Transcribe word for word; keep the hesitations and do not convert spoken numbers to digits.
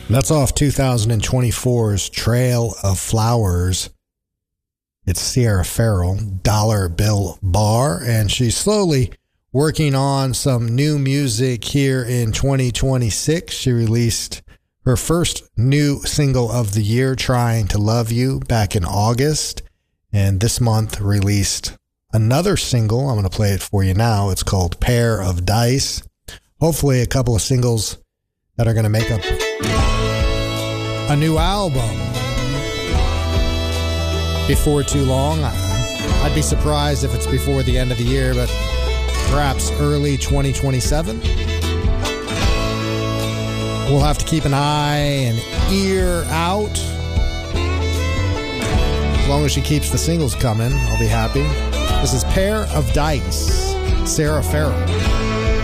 That's off two thousand twenty-four's Trail of Flowers. It's Sierra Farrell, Dollar Bill Bar, and she's slowly working on some new music here in twenty twenty-six. She released her first new single of the year, Trying to Love You, back in August, and this month released another single. I'm going to play it for you now. It's called Pair of Dice. Hopefully a couple of singles that are going to make up a new album before too long. I'd be surprised if it's before the end of the year, but perhaps early twenty twenty-seven. We'll have to keep an eye and ear out. As long as she keeps the singles coming, I'll be happy. This is Pair of Dice, Sarah Farrell.